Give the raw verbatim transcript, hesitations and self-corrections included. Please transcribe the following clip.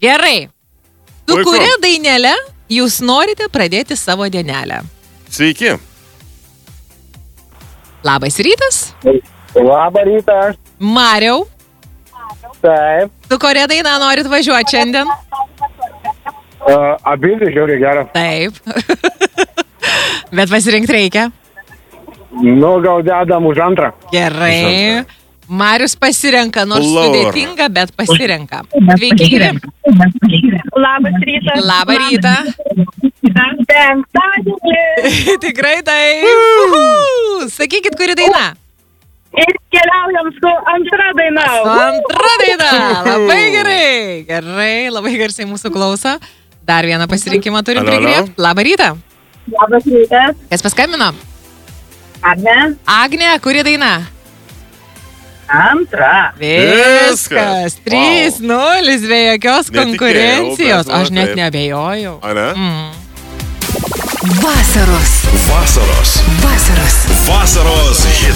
Gerai. Su Puiku. kuria dainelė jūs norite pradėti savo dienelę? Sveiki. Labas rytas. Labą rytą. Mariau, Taip. su kuria daina norit važiuoti šiandien? Uh, Abidvi žiauriai geras. Taip. Bet pasirinkti reikia. Nu, gal dedam už antrą. Gerai. Marius pasirenka, nors Laura. sudėtinga, bet pasirenka. Sveiki, gyvi. Labas rytas. Labą rytą. Penktadienį. Tikrai taip. Uhu. Sakykit, kuri daina? Ir keliaujam su antra daina. Su antra daina. Labai gerai. Gerai, labai garsiai mūsų klauso. Dar vieną pasirinkimą turim Alio, alio. prigriebti. Labą rytą. Labas rytas. Kas paskambino? Agne. Agnė, kuri daina? Antra. Viskas. Viskas. trys nulis be jokios Netikėjau, konkurencijos. bet nu, Aš net taip. neabejojau. A ne? Mm. Vasaros. Vasaros. Vasaros. Vasaros